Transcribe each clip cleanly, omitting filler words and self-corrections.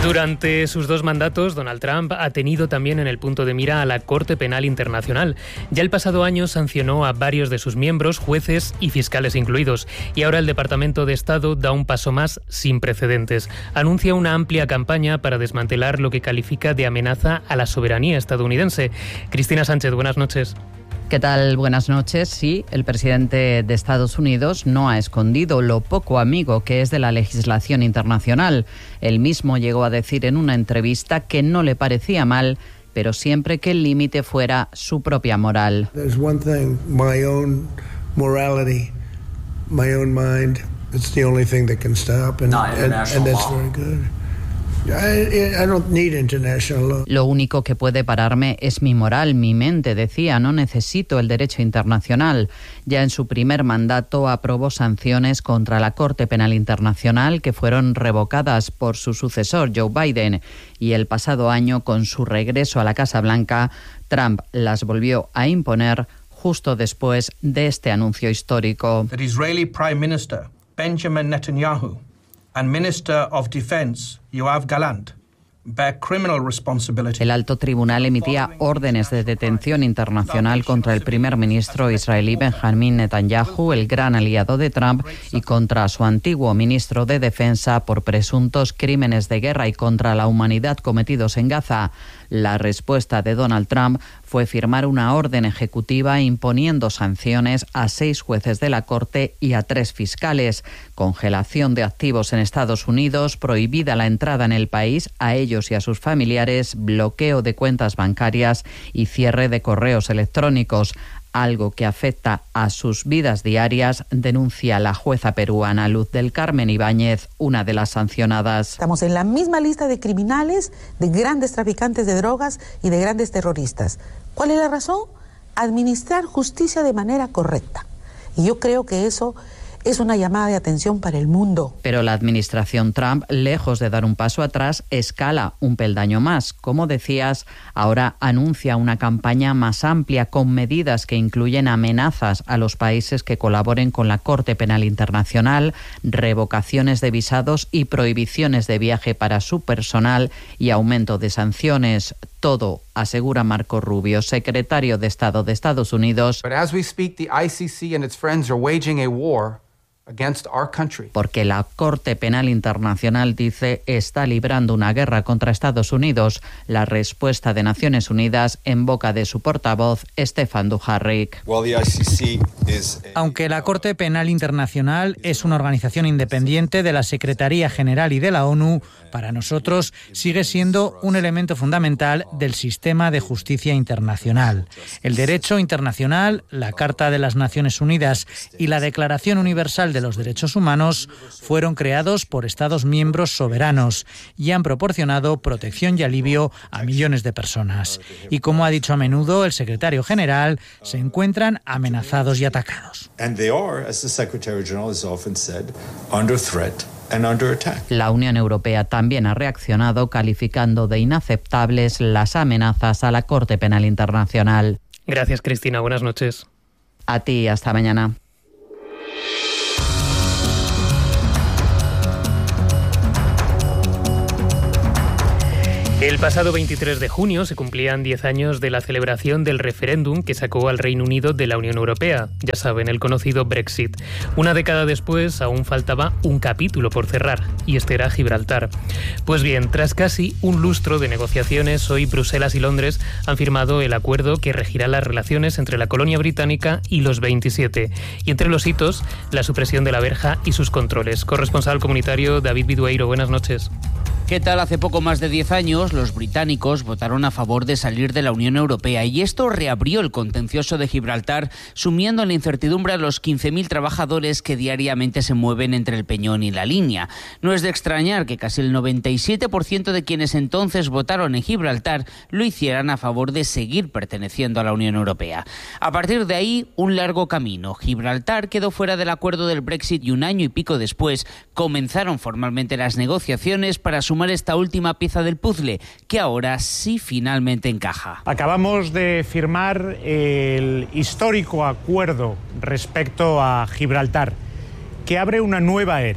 Durante sus 2 mandatos, Donald Trump ha tenido también en el punto de mira a la Corte Penal Internacional. Ya el pasado año sancionó a varios de sus miembros, jueces y fiscales incluidos. Y ahora el Departamento de Estado da un paso más sin precedentes. Anuncia una amplia campaña para desmantelar lo que califica de amenaza a la soberanía estadounidense. Cristina Sánchez, buenas noches. ¿Qué tal? Buenas noches. Sí, el presidente de Estados Unidos no ha escondido lo poco amigo que es de la legislación internacional. Él mismo llegó a decir en una entrevista que no le parecía mal, pero siempre que el límite fuera su propia moral. There's one thing, my own morality, my own mind. It's the only thing that can stop, and that's very good. I don't need international law. Lo único que puede pararme es mi moral, mi mente, decía, no necesito el derecho internacional. Ya en su primer mandato aprobó sanciones contra la Corte Penal Internacional que fueron revocadas por su sucesor, Joe Biden. Y el pasado año, con su regreso a la Casa Blanca, Trump las volvió a imponer justo después de este anuncio histórico. The Israeli Prime Minister, Benjamin Netanyahu, and Minister of Defense, Yoav Gallant, bear criminal responsibility. El alto tribunal emitía órdenes de detención internacional contra el primer ministro israelí Benjamin Netanyahu, el gran aliado de Trump, y contra su antiguo ministro de Defensa por presuntos crímenes de guerra y contra la humanidad cometidos en Gaza. La respuesta de Donald Trump fue firmar una orden ejecutiva imponiendo sanciones a 6 jueces de la Corte y a 3 fiscales, congelación de activos en Estados Unidos, prohibida la entrada en el país a ellos y a sus familiares, bloqueo de cuentas bancarias y cierre de correos electrónicos, algo que afecta a sus vidas diarias, denuncia la jueza peruana Luz del Carmen Ibáñez, una de las sancionadas. Estamos en la misma lista de criminales, de grandes traficantes de drogas y de grandes terroristas. ¿Cuál es la razón? Administrar justicia de manera correcta. Y yo creo que eso es una llamada de atención para el mundo. Pero la administración Trump, lejos de dar un paso atrás, escala un peldaño más. Como decías, ahora anuncia una campaña más amplia con medidas que incluyen amenazas a los países que colaboren con la Corte Penal Internacional, revocaciones de visados y prohibiciones de viaje para su personal y aumento de sanciones. Todo, asegura Marco Rubio, secretario de Estado de Estados Unidos. But as we speak, the ICC and its friends are waging a war against our country. Porque la Corte Penal Internacional, dice, está librando una guerra contra Estados Unidos. La respuesta de Naciones Unidas en boca de su portavoz, Stefan Dujarric. Aunque la Corte Penal Internacional es una organización independiente de la Secretaría General y de la ONU, para nosotros sigue siendo un elemento fundamental del sistema de justicia internacional. El derecho internacional, la Carta de las Naciones Unidas y la Declaración Universal de los Derechos Humanos fueron creados por Estados miembros soberanos y han proporcionado protección y alivio a millones de personas. Y como ha dicho a menudo el secretario general, se encuentran amenazados y atacados. La Unión Europea también ha reaccionado calificando de inaceptables las amenazas a la Corte Penal Internacional. Gracias, Cristina. Buenas noches. A ti, hasta mañana. El pasado 23 de junio se cumplían 10 años de la celebración del referéndum que sacó al Reino Unido de la Unión Europea. Ya saben, el conocido Brexit. Una década después aún faltaba un capítulo por cerrar, y este era Gibraltar. Pues bien, tras casi un lustro de negociaciones, hoy Bruselas y Londres han firmado el acuerdo que regirá las relaciones entre la colonia británica y los 27. Y entre los hitos, la supresión de la verja y sus controles. Corresponsal comunitario David Bidueiro, buenas noches. ¿Qué tal? Hace poco más de 10 años, los británicos votaron a favor de salir de la Unión Europea y esto reabrió el contencioso de Gibraltar, sumiendo en la incertidumbre a los 15.000 trabajadores que diariamente se mueven entre el Peñón y la Línea. No es de extrañar que casi el 97% de quienes entonces votaron en Gibraltar lo hicieran a favor de seguir perteneciendo a la Unión Europea. A partir de ahí, un largo camino. Gibraltar quedó fuera del acuerdo del Brexit y un año y pico después comenzaron formalmente las negociaciones para sumar esta última pieza del puzzle, que ahora sí finalmente encaja. Acabamos de firmar el histórico acuerdo respecto a Gibraltar, que abre una nueva era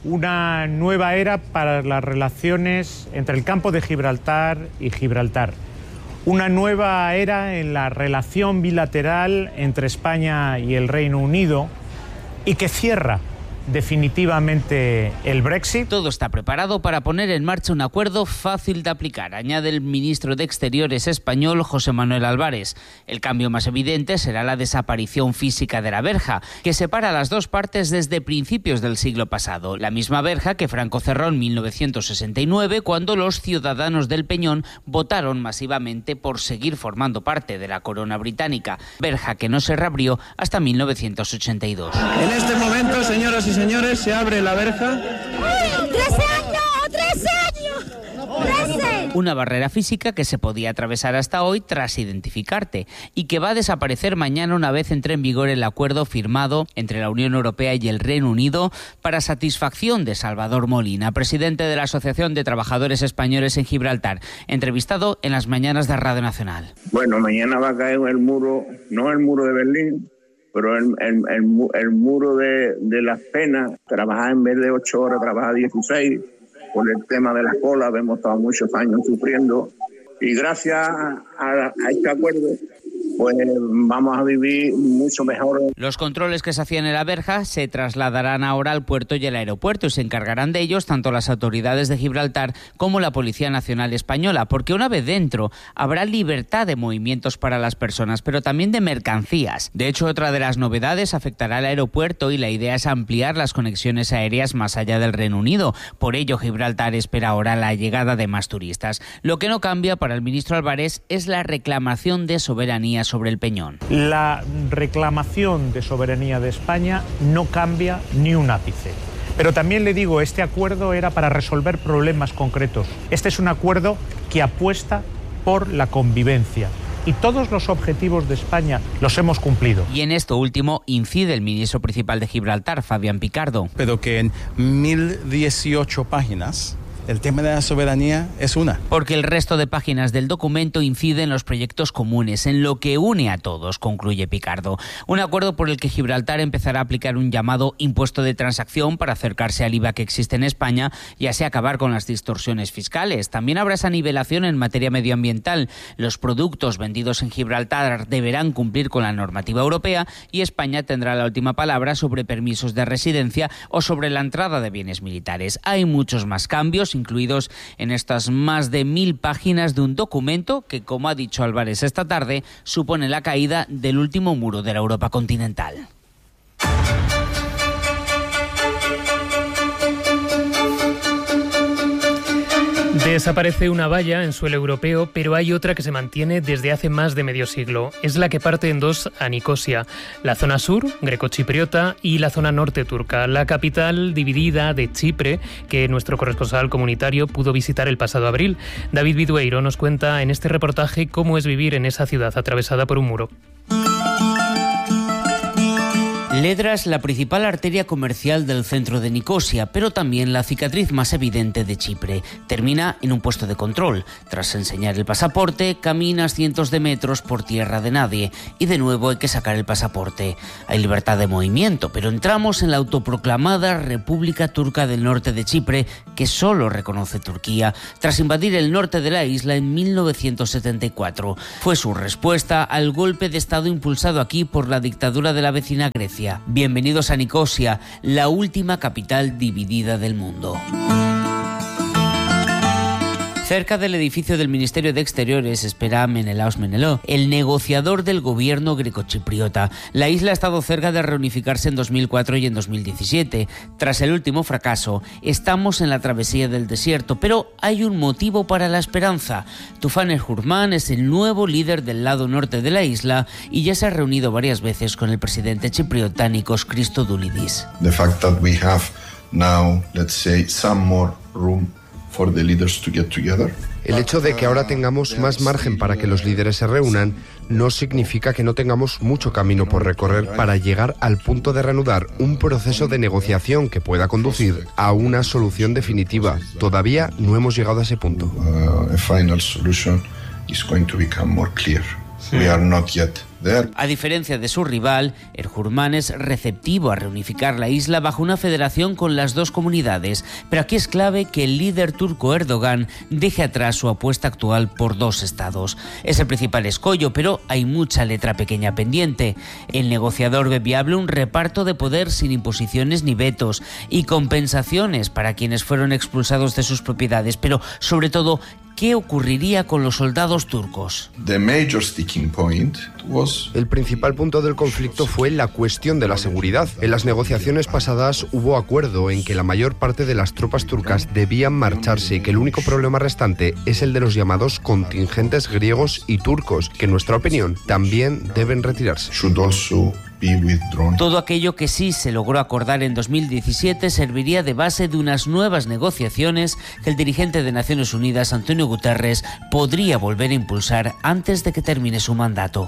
una nueva era para las relaciones entre el campo de Gibraltar y Gibraltar. Una nueva era en la relación bilateral entre España y el Reino Unido y que cierra definitivamente el Brexit. Todo está preparado para poner en marcha un acuerdo fácil de aplicar, añade el ministro de Exteriores español José Manuel Álvarez. El cambio más evidente será la desaparición física de la verja, que separa las dos partes desde principios del siglo pasado. La misma verja que Franco cerró en 1969, cuando los ciudadanos del Peñón votaron masivamente por seguir formando parte de la corona británica. Verja que no se reabrió hasta 1982. En este momento, señoras y señores, se abre la verja. ¡13 años! Una barrera física que se podía atravesar hasta hoy tras identificarte y que va a desaparecer mañana una vez entre en vigor el acuerdo firmado entre la Unión Europea y el Reino Unido para satisfacción de Salvador Molina, presidente de la Asociación de Trabajadores Españoles en Gibraltar, entrevistado en las mañanas de Radio Nacional. Bueno, mañana va a caer el muro, no el muro de Berlín, pero el muro de las penas. Trabajar en vez de 8 horas, trabajar 16, por el tema de la cola, hemos estado muchos años sufriendo, y gracias a este acuerdo pues vamos a vivir mucho mejor. Los controles que se hacían en la verja se trasladarán ahora al puerto y al aeropuerto y se encargarán de ellos tanto las autoridades de Gibraltar como la Policía Nacional Española, porque una vez dentro habrá libertad de movimientos para las personas, pero también de mercancías. De hecho, otra de las novedades afectará al aeropuerto y la idea es ampliar las conexiones aéreas más allá del Reino Unido. Por ello, Gibraltar espera ahora la llegada de más turistas. Lo que no cambia para el ministro Álvarez es la reclamación de soberanía sobre el Peñón. La reclamación de soberanía de España no cambia ni un ápice. Pero también le digo, este acuerdo era para resolver problemas concretos. Este es un acuerdo que apuesta por la convivencia. Y todos los objetivos de España los hemos cumplido. Y en esto último incide el ministro principal de Gibraltar, Fabián Picardo. Pero que en 1018 páginas el tema de la soberanía es una. Porque el resto de páginas del documento incide en los proyectos comunes, en lo que une a todos, concluye Picardo. Un acuerdo por el que Gibraltar empezará a aplicar un llamado impuesto de transacción para acercarse al IVA que existe en España y así acabar con las distorsiones fiscales. También habrá esa nivelación en materia medioambiental. Los productos vendidos en Gibraltar deberán cumplir con la normativa europea y España tendrá la última palabra sobre permisos de residencia o sobre la entrada de bienes militares. Hay muchos más cambios incluidos en estas más de 1000 páginas de un documento que, como ha dicho Álvarez esta tarde, supone la caída del último muro de la Europa continental. Desaparece una valla en suelo europeo, pero hay otra que se mantiene desde hace más de medio siglo. Es la que parte en dos a Nicosia, la zona sur, grecochipriota, y la zona norte turca, la capital dividida de Chipre, que nuestro corresponsal comunitario pudo visitar el pasado abril. David Vidueiro nos cuenta en este reportaje cómo es vivir en esa ciudad atravesada por un muro. Ledra es la principal arteria comercial del centro de Nicosia, pero también la cicatriz más evidente de Chipre. Termina en un puesto de control. Tras enseñar el pasaporte, caminas cientos de metros por tierra de nadie y de nuevo hay que sacar el pasaporte. Hay libertad de movimiento, pero entramos en la autoproclamada República Turca del Norte de Chipre, que solo reconoce Turquía, tras invadir el norte de la isla en 1974. Fue su respuesta al golpe de Estado impulsado aquí por la dictadura de la vecina Grecia. Bienvenidos a Nicosia, la última capital dividida del mundo. Cerca del edificio del Ministerio de Exteriores espera Menelaos Meneló, el negociador del gobierno grecochipriota. La isla ha estado cerca de reunificarse en 2004 y en 2017. Tras el último fracaso, estamos en la travesía del desierto, pero hay un motivo para la esperanza. Tufan el-Hurman es el nuevo líder del lado norte de la isla y ya se ha reunido varias veces con el presidente chipriota Nikos Christodoulidis. The fact that we have now, let's say, some more room for the leaders to get together. El hecho de que ahora tengamos más margen para que los líderes se reúnan no significa que no tengamos mucho camino por recorrer para llegar al punto de reanudar un proceso de negociación que pueda conducir a una solución definitiva. Todavía no hemos llegado a ese punto. A final solution is going to become more clear. We are not yet A diferencia de su rival, Erjurman es receptivo a reunificar la isla bajo una federación con las dos comunidades, pero aquí es clave que el líder turco Erdogan deje atrás su apuesta actual por 2 estados. Es el principal escollo, pero hay mucha letra pequeña pendiente. El negociador ve viable un reparto de poder sin imposiciones ni vetos y compensaciones para quienes fueron expulsados de sus propiedades, pero sobre todo, ¿qué ocurriría con los soldados turcos? El principal punto del conflicto fue la cuestión de la seguridad. En las negociaciones pasadas hubo acuerdo en que la mayor parte de las tropas turcas debían marcharse y que el único problema restante es el de los llamados contingentes griegos y turcos, que en nuestra opinión también deben retirarse. Todo aquello que sí se logró acordar en 2017 serviría de base de unas nuevas negociaciones que el dirigente de Naciones Unidas, Antonio Guterres, podría volver a impulsar antes de que termine su mandato.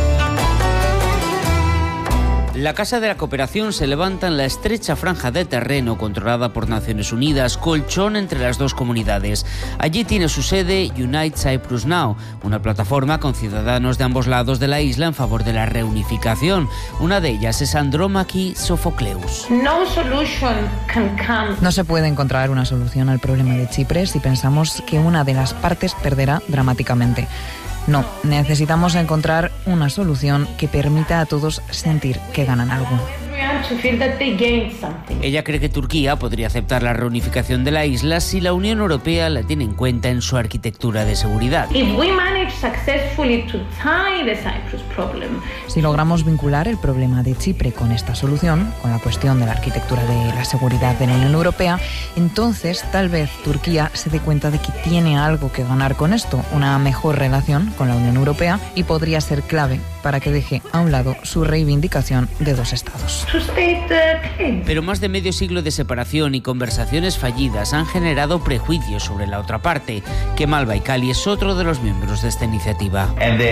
La Casa de la Cooperación se levanta en la estrecha franja de terreno controlada por Naciones Unidas, colchón entre las dos comunidades. Allí tiene su sede Unite Cyprus Now, una plataforma con ciudadanos de ambos lados de la isla en favor de la reunificación. Una de ellas es Andromachi Sofocleus. No se puede encontrar una solución al problema de Chipre si pensamos que una de las partes perderá dramáticamente. No, necesitamos encontrar una solución que permita a todos sentir que ganan algo. Ella cree que Turquía podría aceptar la reunificación de la isla si la Unión Europea la tiene en cuenta en su arquitectura de seguridad. Si logramos vincular el problema de Chipre con esta solución, con la cuestión de la arquitectura de la seguridad de la Unión Europea, entonces tal vez Turquía se dé cuenta de que tiene algo que ganar con esto, una mejor relación con la Unión Europea, y podría ser clave para que deje a un lado su reivindicación de 2 estados. Pero más de medio siglo de separación y conversaciones fallidas han generado prejuicios sobre la otra parte. Kemal Baykali es otro de los miembros de esta iniciativa.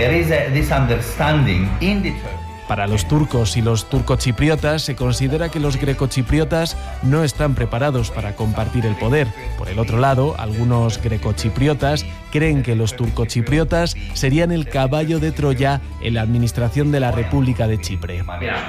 Para los turcos y los turcochipriotas se considera que los grecochipriotas no están preparados para compartir el poder. Por el otro lado, algunos grecochipriotas creen que los turcochipriotas serían el caballo de Troya en la administración de la República de Chipre.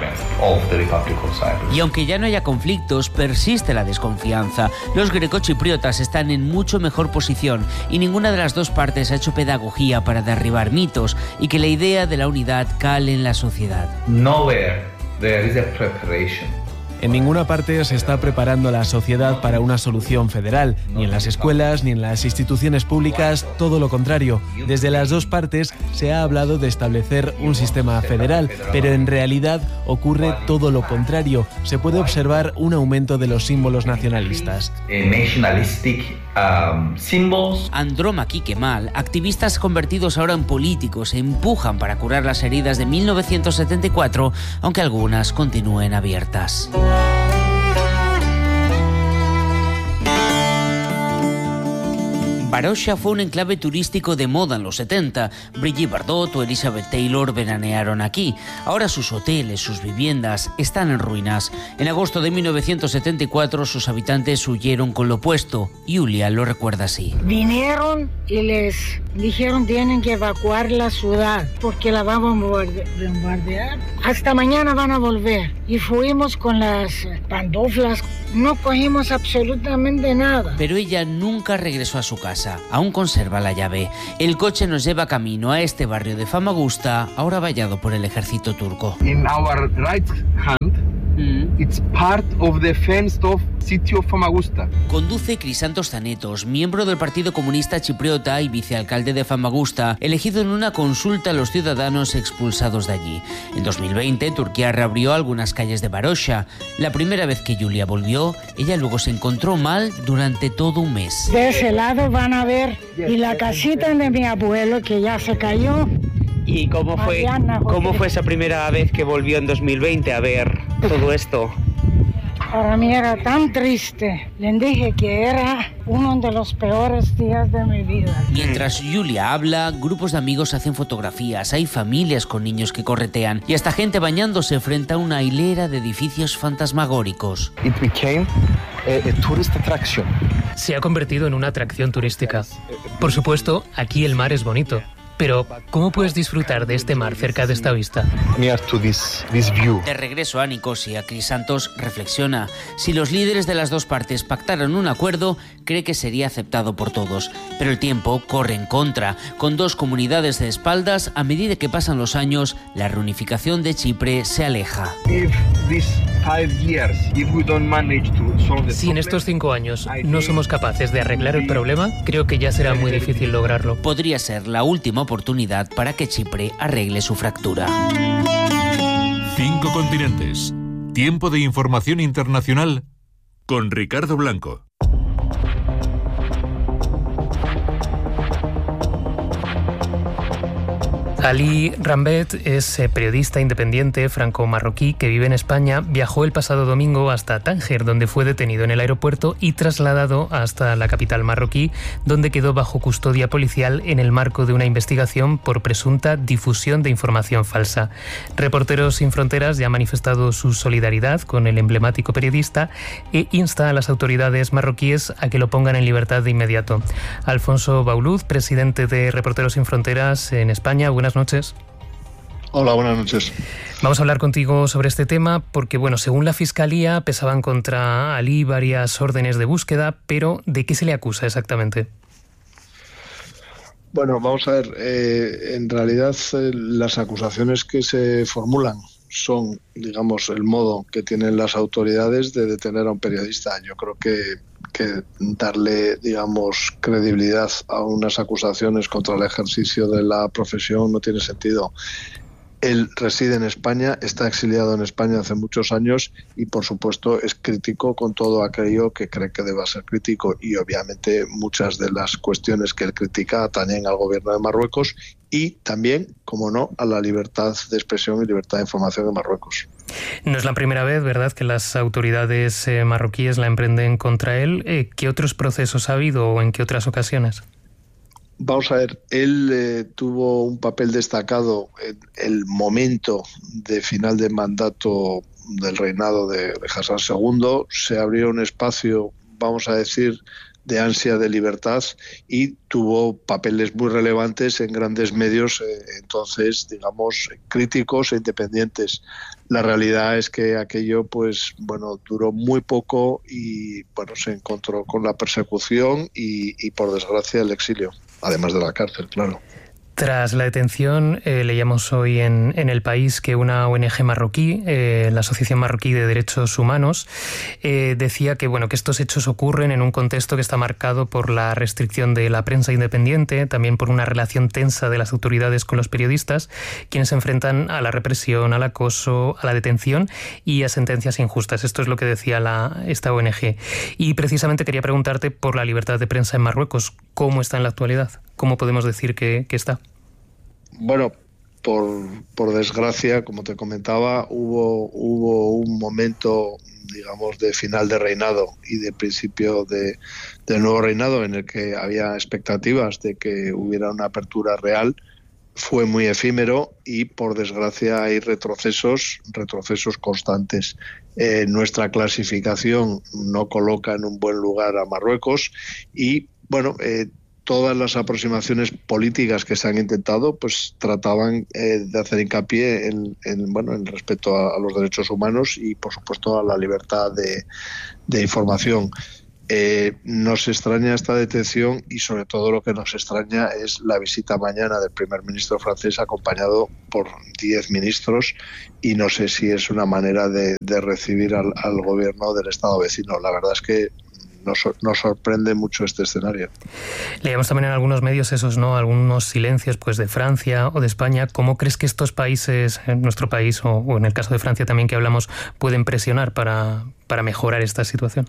Y aunque ya no haya conflictos, persiste la desconfianza. Los grecochipriotas están en mucho mejor posición y ninguna de las dos partes ha hecho pedagogía para derribar mitos y que la idea de la unidad cale en la sociedad. Nowhere there is a preparation. En ninguna parte se está preparando la sociedad para una solución federal, ni en las escuelas ni en las instituciones públicas, todo lo contrario. Desde las dos partes se ha hablado de establecer un sistema federal, pero en realidad ocurre todo lo contrario. Se puede observar un aumento de los símbolos nacionalistas. Andromachi Kemal, activistas convertidos ahora en políticos, se empujan para curar las heridas de 1974, aunque algunas continúen abiertas. Varosha fue un enclave turístico de moda en los 70. Brigitte Bardot o Elizabeth Taylor veranearon aquí. Ahora sus hoteles, sus viviendas están en ruinas. En agosto de 1974 sus habitantes huyeron con lo opuesto. Julia lo recuerda así. Vinieron y les dijeron tienen que evacuar la ciudad porque la vamos a bombardear. Hasta mañana van a volver. Y fuimos con las pantuflas. No cogimos absolutamente nada. Pero ella nunca regresó a su casa. Aún conserva la llave. El coche nos lleva camino a este barrio de Famagusta, ahora vallado por el ejército turco. In our right hand, it's part of the fenced off city of Famagusta. Conduce Crisantos Zanetos, miembro del Partido Comunista Chipriota y vicealcalde de Famagusta, elegido en una consulta a los ciudadanos expulsados de allí. En 2020, Turquía reabrió algunas calles de Varosha. La primera vez que Julia volvió, ella luego se encontró mal durante todo un mes. De ese lado van a ver, y la casita de mi abuelo que ya se cayó. ¿Y cómo fue esa primera vez que volvió en 2020 a ver todo esto? Para mí era tan triste. Les dije que era uno de los peores días de mi vida. Mientras Julia habla, grupos de amigos hacen fotografías, hay familias con niños que corretean y hasta gente bañándose frente a una hilera de edificios fantasmagóricos. It became a tourist attraction. Se ha convertido en una atracción turística. Por supuesto, aquí el mar es bonito. Pero, ¿cómo puedes disfrutar de este mar cerca de esta vista? De regreso a Nicosia, Crisantos reflexiona. Si los líderes de las dos partes pactaran un acuerdo, cree que sería aceptado por todos. Pero el tiempo corre en contra. Con dos comunidades de espaldas, a medida que pasan los años, la reunificación de Chipre se aleja. Si en estos 5 años no somos capaces de arreglar el problema, creo que ya será muy difícil lograrlo. Podría ser la última oportunidad para que Chipre arregle su fractura. 5 continentes. Tiempo de información internacional con Ricardo Blanco. Ali Rambet es periodista independiente franco-marroquí que vive en España. Viajó el pasado domingo hasta Tánger, donde fue detenido en el aeropuerto y trasladado hasta la capital marroquí, donde quedó bajo custodia policial en el marco de una investigación por presunta difusión de información falsa. Reporteros Sin Fronteras ya ha manifestado su solidaridad con el emblemático periodista e insta a las autoridades marroquíes a que lo pongan en libertad de inmediato. Alfonso Bauluz, presidente de Reporteros Sin Fronteras en España, buenas noches. Hola, buenas noches. Vamos a hablar contigo sobre este tema porque, según la Fiscalía, pesaban contra Ali varias órdenes de búsqueda, pero ¿de qué se le acusa exactamente? Bueno, vamos a ver. En realidad, las acusaciones que se formulan son, digamos, el modo que tienen las autoridades de detener a un periodista. Yo creo que darle, digamos, credibilidad a unas acusaciones contra el ejercicio de la profesión no tiene sentido. Él reside en España, está exiliado en España hace muchos años y, por supuesto, es crítico con todo aquello que cree que deba ser crítico. Y, obviamente, muchas de las cuestiones que él critica atañen al gobierno de Marruecos y también, como no, a la libertad de expresión y libertad de información de Marruecos. No es la primera vez, ¿verdad?, que las autoridades marroquíes la emprenden contra él. ¿Qué otros procesos ha habido o en qué otras ocasiones? Vamos a ver, él tuvo un papel destacado en el momento de final de mandato del reinado de Hassan II. Se abrió un espacio, vamos a decir, de ansia de libertad y tuvo papeles muy relevantes en grandes medios, entonces, digamos, críticos e independientes. La realidad es que aquello, duró muy poco y, se encontró con la persecución y por desgracia, el exilio. Además de la cárcel, claro. Tras la detención, leíamos hoy en El País que una ONG marroquí, la Asociación Marroquí de Derechos Humanos, decía que estos hechos ocurren en un contexto que está marcado por la restricción de la prensa independiente, también por una relación tensa de las autoridades con los periodistas, quienes se enfrentan a la represión, al acoso, a la detención y a sentencias injustas. Esto es lo que decía esta ONG. Y precisamente quería preguntarte por la libertad de prensa en Marruecos. ¿Cómo está en la actualidad? ¿Cómo podemos decir que está? Bueno, por desgracia, como te comentaba, hubo un momento, digamos, de final de reinado y de principio de nuevo reinado en el que había expectativas de que hubiera una apertura real. Fue muy efímero y, por desgracia, hay retrocesos constantes. Nuestra clasificación no coloca en un buen lugar a Marruecos y, todas las aproximaciones políticas que se han intentado trataban de hacer hincapié en el respeto a los derechos humanos y, por supuesto, a la libertad de información. Nos extraña esta detención y, sobre todo, lo que nos extraña es la visita mañana del primer ministro francés acompañado por 10 ministros y no sé si es una manera de recibir al gobierno del Estado vecino. La verdad es que nos sorprende mucho este escenario. Leíamos también en algunos medios algunos silencios de Francia o de España. ¿Cómo crees que estos países, en nuestro país o en el caso de Francia también que hablamos, pueden presionar para mejorar esta situación?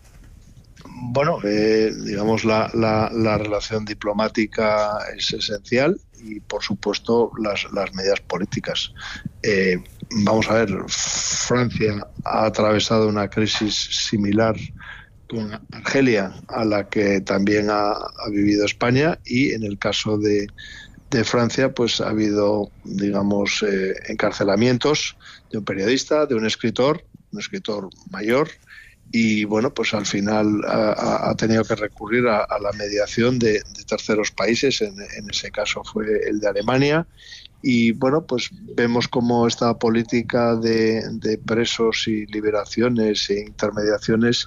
Bueno, digamos, la relación diplomática es esencial y, por supuesto, las medidas políticas. Vamos a ver, Francia ha atravesado una crisis similar con Argelia, a la que también ha vivido España, y en el caso de Francia, ha habido, digamos, encarcelamientos de un periodista, de un escritor mayor, y bueno, pues al final ha tenido que recurrir a la mediación de terceros países, en ese caso fue el de Alemania. Y bueno, pues vemos cómo esta política de presos y liberaciones e intermediaciones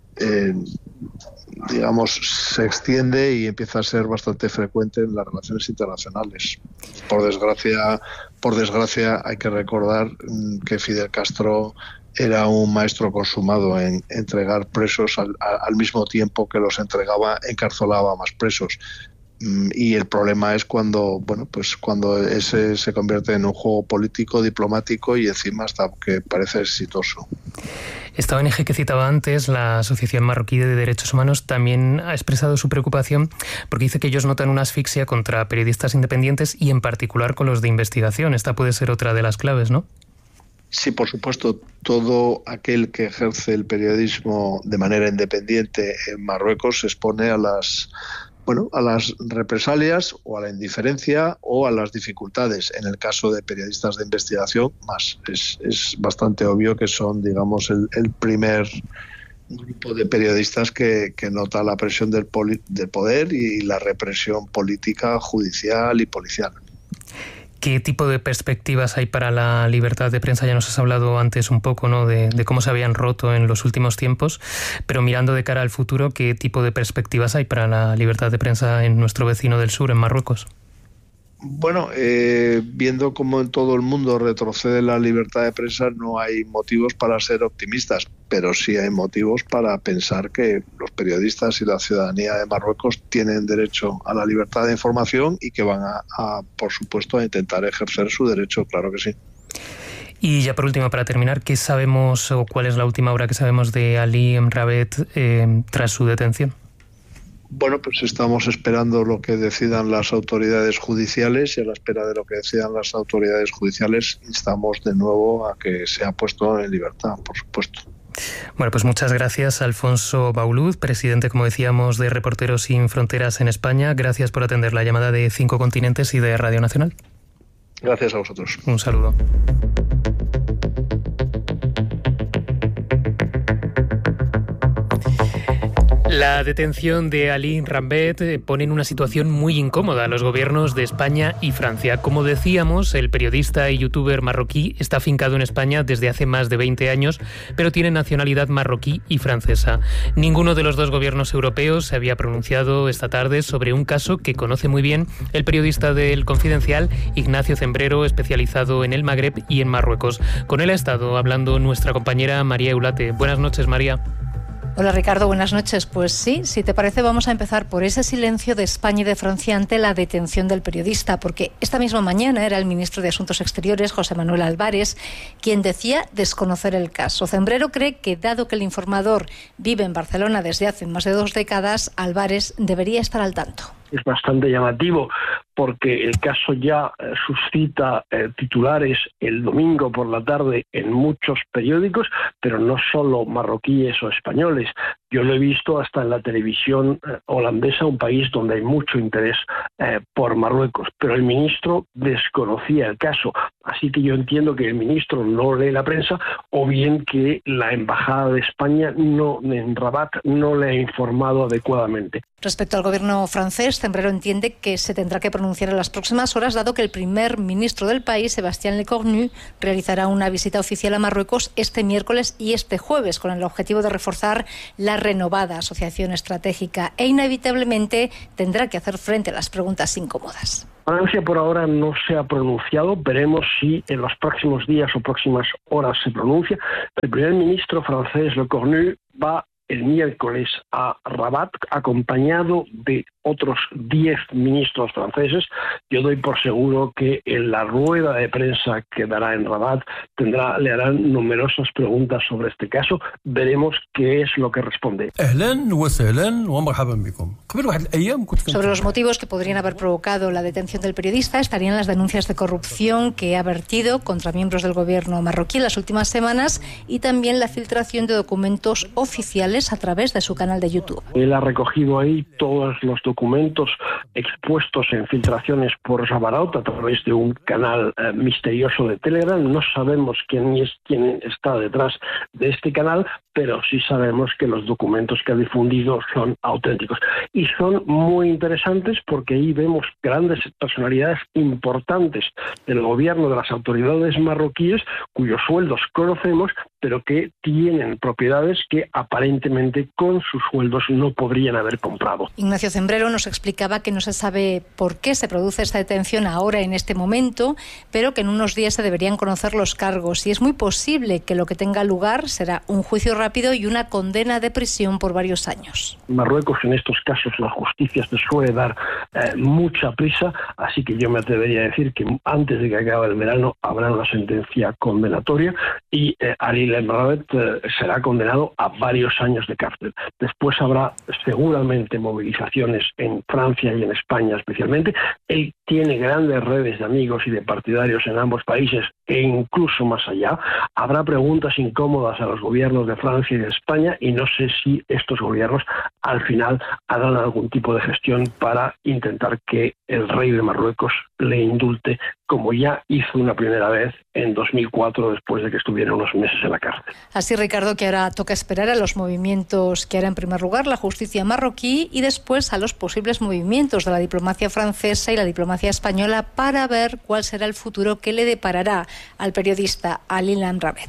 digamos, se extiende y empieza a ser bastante frecuente en las relaciones internacionales. Por desgracia hay que recordar que Fidel Castro era un maestro consumado en entregar presos al mismo tiempo que los entregaba, encarcelaba a más presos. Y el problema es cuando ese se convierte en un juego político, diplomático y encima hasta que parece exitoso. Esta ONG que citaba antes, la Asociación Marroquí de Derechos Humanos, también ha expresado su preocupación porque dice que ellos notan una asfixia contra periodistas independientes y en particular con los de investigación. Esta puede ser otra de las claves, ¿no? Sí, por supuesto. Todo aquel que ejerce el periodismo de manera independiente en Marruecos se expone a las represalias o a la indiferencia o a las dificultades. En el caso de periodistas de investigación, más. Es bastante obvio que son, digamos, el primer grupo de periodistas que nota la presión del poder y la represión política, judicial y policial. ¿Qué tipo de perspectivas hay para la libertad de prensa? Ya nos has hablado antes un poco, ¿no?, de cómo se habían roto en los últimos tiempos, pero mirando de cara al futuro, ¿qué tipo de perspectivas hay para la libertad de prensa en nuestro vecino del sur, en Marruecos? Bueno, viendo cómo en todo el mundo retrocede la libertad de prensa, no hay motivos para ser optimistas, pero sí hay motivos para pensar que los periodistas y la ciudadanía de Marruecos tienen derecho a la libertad de información y que van por supuesto, a intentar ejercer su derecho, claro que sí. Y ya por último, para terminar, ¿qué sabemos o cuál es la última hora que sabemos de Ali Rabet tras su detención? Bueno, pues estamos esperando lo que decidan las autoridades judiciales y a la espera de lo que decidan las autoridades judiciales instamos de nuevo a que sea puesto en libertad, por supuesto. Bueno, pues muchas gracias, Alfonso Baulud, presidente, como decíamos, de Reporteros Sin Fronteras en España. Gracias por atender la llamada de 5 Continentes y de Radio Nacional. Gracias a vosotros. Un saludo. La detención de Ali Rabet pone en una situación muy incómoda a los gobiernos de España y Francia. Como decíamos, el periodista y youtuber marroquí está afincado en España desde hace más de 20 años, pero tiene nacionalidad marroquí y francesa. Ninguno de los dos gobiernos europeos se había pronunciado esta tarde sobre un caso que conoce muy bien el periodista del Confidencial, Ignacio Cembrero, especializado en el Magreb y en Marruecos. Con él ha estado hablando nuestra compañera María Eulate. Buenas noches, María. Hola Ricardo, buenas noches. Pues sí, si te parece vamos a empezar por ese silencio de España y de Francia ante la detención del periodista, porque esta misma mañana era el ministro de Asuntos Exteriores, José Manuel Álvarez, quien decía desconocer el caso. Cembrero cree que, dado que el informador vive en Barcelona desde hace más de 2 décadas, Álvarez debería estar al tanto. Es bastante llamativo porque el caso ya suscita titulares el domingo por la tarde en muchos periódicos, pero no solo marroquíes o españoles. Yo lo he visto hasta en la televisión holandesa, un país donde hay mucho interés por Marruecos, pero el ministro desconocía el caso. Así que yo entiendo que el ministro no lee la prensa o bien que la Embajada de España en Rabat no le ha informado adecuadamente. Respecto al gobierno francés, Cembrero entiende que se tendrá que pronunciar en las próximas horas, dado que el primer ministro del país, Sébastien Lecornu, realizará una visita oficial a Marruecos este miércoles y este jueves, con el objetivo de reforzar la renovada asociación estratégica e inevitablemente tendrá que hacer frente a las preguntas incómodas. Francia por ahora no se ha pronunciado, veremos si en los próximos días o próximas horas se pronuncia. El primer ministro francés, Lecornu, va el miércoles a Rabat, acompañado de otros 10 ministros franceses. Yo doy por seguro que en la rueda de prensa que dará en Rabat le harán numerosas preguntas sobre este caso. Veremos qué es lo que responde. Sobre los motivos que podrían haber provocado la detención del periodista estarían las denuncias de corrupción que ha vertido contra miembros del gobierno marroquí en las últimas semanas y también la filtración de documentos oficiales a través de su canal de YouTube. Él ha recogido ahí todos los documentos documentos expuestos en filtraciones por Rabarot a través de un canal misterioso de Telegram. No sabemos quién está detrás de este canal, pero sí sabemos que los documentos que ha difundido son auténticos. Y son muy interesantes porque ahí vemos grandes personalidades importantes del gobierno, de las autoridades marroquíes, cuyos sueldos conocemos, pero que tienen propiedades que aparentemente con sus sueldos no podrían haber comprado. Ignacio Zembrero nos explicaba que no se sabe por qué se produce esta detención ahora en este momento, pero que en unos días se deberían conocer los cargos y es muy posible que lo que tenga lugar será un juicio rápido y una condena de prisión por varios años. Marruecos en estos casos la justicia se suele dar mucha prisa, así que yo me atrevería a decir que antes de que acabe el verano habrá una sentencia condenatoria y Ali Lemravet será condenado a varios años de cárcel. Después habrá seguramente movilizaciones en Francia y en España especialmente. Él tiene grandes redes de amigos y de partidarios en ambos países e incluso más allá. Habrá preguntas incómodas a los gobiernos de Francia y de España y no sé si estos gobiernos al final harán algún tipo de gestión para intentar que el rey de Marruecos le indulte, como ya hizo una primera vez en 2004 después de que estuviera unos meses en la cárcel. Así, Ricardo, que ahora toca esperar a los movimientos que hará en primer lugar la justicia marroquí y después a los posibles movimientos de la diplomacia francesa y la diplomacia española para ver cuál será el futuro que le deparará al periodista Ali Lemravet.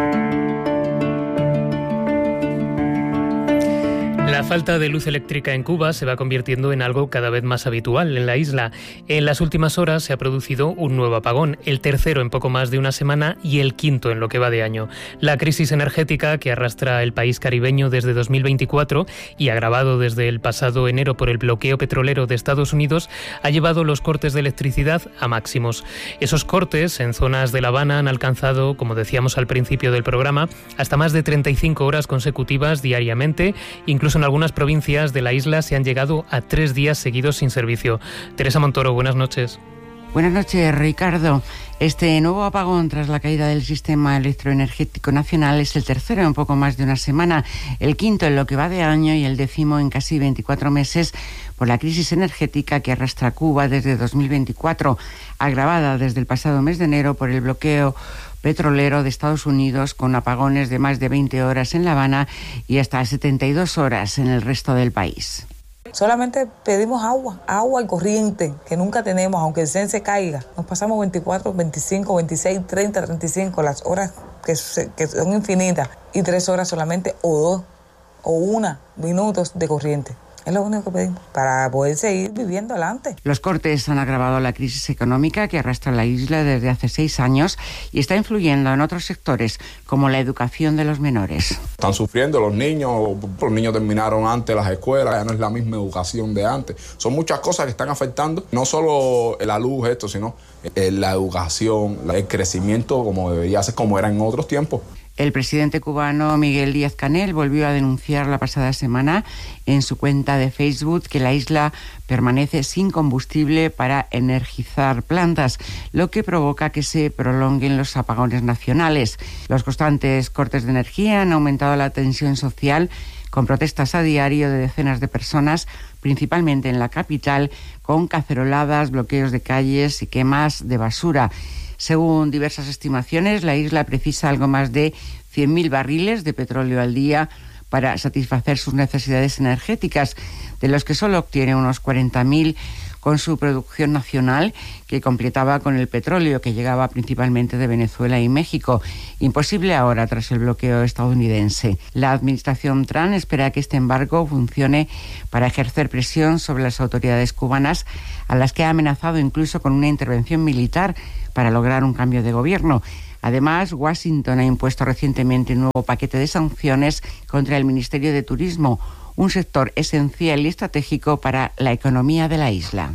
La falta de luz eléctrica en Cuba se va convirtiendo en algo cada vez más habitual en la isla. En las últimas horas se ha producido un nuevo apagón, el tercero en poco más de una semana y el quinto en lo que va de año. La crisis energética que arrastra el país caribeño desde 2024 y agravado desde el pasado enero por el bloqueo petrolero de Estados Unidos ha llevado los cortes de electricidad a máximos. Esos cortes en zonas de La Habana han alcanzado, como decíamos al principio del programa, hasta más de 35 horas consecutivas diariamente, incluso en algunas provincias de la isla se han llegado a 3 días seguidos sin servicio. Teresa Montoro, buenas noches. Buenas noches, Ricardo. Este nuevo apagón tras la caída del sistema electroenergético nacional es el tercero en poco más de una semana, el quinto en lo que va de año y el 10º en casi 24 meses por la crisis energética que arrastra Cuba desde 2024, agravada desde el pasado mes de enero por el bloqueo petrolero de Estados Unidos, con apagones de más de 20 horas en La Habana y hasta 72 horas en el resto del país. Solamente pedimos agua y corriente, que nunca tenemos, aunque el CEN se caiga. Nos pasamos 24, 25, 26, 30, 35, las horas que son infinitas, y 3 horas solamente, o 2, o 1 minutos de corriente. Es lo único que pedimos para poder seguir viviendo adelante. Los cortes han agravado la crisis económica que arrastra la isla desde hace 6 años y está influyendo en otros sectores, como la educación de los menores. Están sufriendo los niños terminaron antes las escuelas, ya no es la misma educación de antes. Son muchas cosas que están afectando, no solo la luz, sino la educación, el crecimiento como debería ser, como era en otros tiempos. El presidente cubano Miguel Díaz-Canel volvió a denunciar la pasada semana en su cuenta de Facebook que la isla permanece sin combustible para energizar plantas, lo que provoca que se prolonguen los apagones nacionales. Los constantes cortes de energía han aumentado la tensión social, con protestas a diario de decenas de personas, principalmente en la capital, con caceroladas, bloqueos de calles y quemas de basura. Según diversas estimaciones, la isla precisa algo más de 100.000 barriles de petróleo al día para satisfacer sus necesidades energéticas, de los que solo obtiene unos 40.000 con su producción nacional, que completaba con el petróleo que llegaba principalmente de Venezuela y México. Imposible ahora tras el bloqueo estadounidense. La administración Trump espera que este embargo funcione para ejercer presión sobre las autoridades cubanas, a las que ha amenazado incluso con una intervención militar para lograr un cambio de gobierno. Además, Washington ha impuesto recientemente un nuevo paquete de sanciones contra el Ministerio de Turismo, un sector esencial y estratégico para la economía de la isla.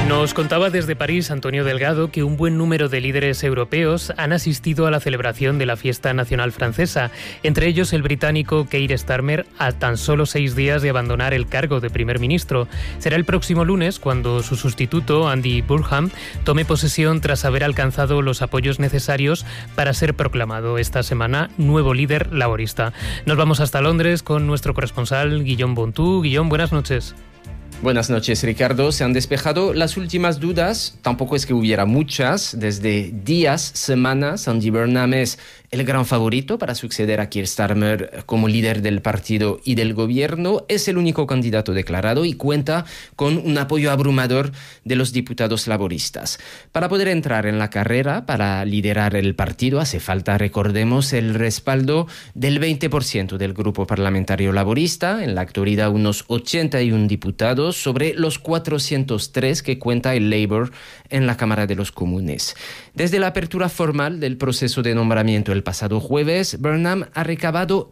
Nos contaba desde París Antonio Delgado que un buen número de líderes europeos han asistido a la celebración de la fiesta nacional francesa, entre ellos el británico Keir Starmer, a tan solo 6 días de abandonar el cargo de primer ministro. Será el próximo lunes cuando su sustituto, Andy Burnham, tome posesión tras haber alcanzado los apoyos necesarios para ser proclamado esta semana nuevo líder laborista. Nos vamos hasta Londres con nuestro corresponsal Guillaume Bontú. Guillaume, buenas noches. Buenas noches, Ricardo. Se han despejado las últimas dudas. Tampoco es que hubiera muchas. Desde días, semanas, Andy Burnham es el gran favorito para suceder a Keir Starmer como líder del partido y del gobierno. Es el único candidato declarado y cuenta con un apoyo abrumador de los diputados laboristas. Para poder entrar en la carrera, para liderar el partido, hace falta, recordemos, el respaldo del 20% del grupo parlamentario laborista. En la actualidad, unos 81 diputados sobre los 403 que cuenta el Labour en la Cámara de los Comunes. Desde la apertura formal del proceso de nombramiento el pasado jueves, Burnham ha recabado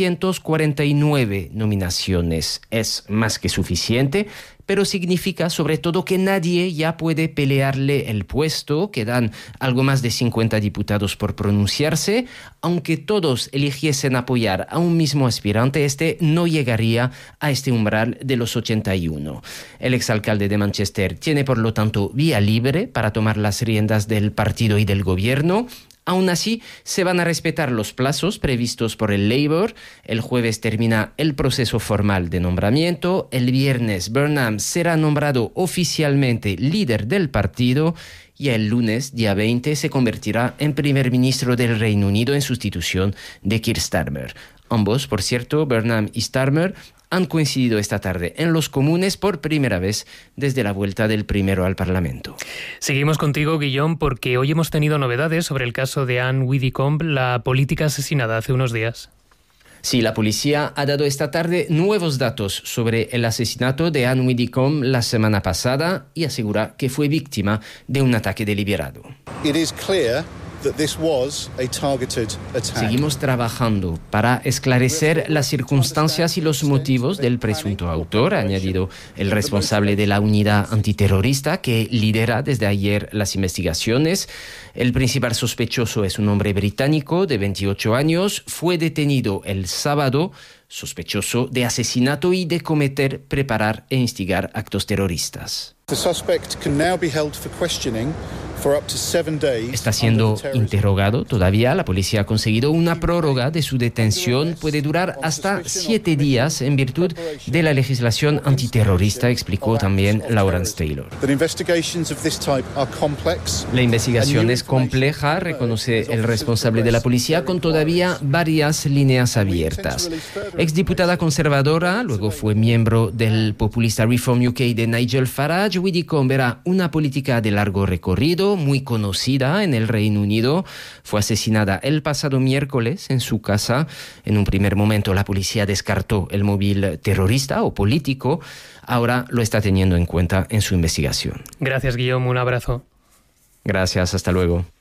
349 nominaciones. Es más que suficiente, pero significa sobre todo que nadie ya puede pelearle el puesto. Quedan algo más de 50 diputados por pronunciarse. Aunque todos eligiesen apoyar a un mismo aspirante, este no llegaría a este umbral de los 81. El exalcalde de Manchester tiene, por lo tanto, vía libre para tomar las riendas del partido y del gobierno. Aún así, se van a respetar los plazos previstos por el Labour. El jueves termina el proceso formal de nombramiento. El viernes, Burnham será nombrado oficialmente líder del partido y el lunes, día 20, se convertirá en primer ministro del Reino Unido en sustitución de Keir Starmer. Ambos, por cierto, Burnham y Starmer, han coincidido esta tarde en los Comunes por primera vez desde la vuelta del primero al Parlamento. Seguimos contigo, Guillaume, porque hoy hemos tenido novedades sobre el caso de Anne Widdecombe, la política asesinada hace unos días. Sí, la policía ha dado esta tarde nuevos datos sobre el asesinato de Anne Widdecombe la semana pasada y asegura que fue víctima de un ataque deliberado. Seguimos trabajando para esclarecer las circunstancias y los motivos del presunto autor, ha añadido el responsable de la unidad antiterrorista que lidera desde ayer las investigaciones. El principal sospechoso es un hombre británico de 28 años. Fue detenido el sábado, sospechoso de asesinato y de cometer, preparar e instigar actos terroristas. Está siendo interrogado todavía. La policía ha conseguido una prórroga de su detención. Puede durar hasta 7 días en virtud de la legislación antiterrorista, explicó también Lawrence Taylor. La investigación es compleja, reconoce el responsable de la policía, con todavía varias líneas abiertas. Exdiputada conservadora, luego fue miembro del populista Reform UK de Nigel Farage, Widdecombe era una política de largo recorrido, muy conocida en el Reino Unido. Fue asesinada el pasado miércoles en su casa. En un primer momento la policía descartó el móvil terrorista o político. Ahora lo está teniendo en cuenta en su investigación. Gracias, Guillaume. Un abrazo. Gracias. Hasta luego.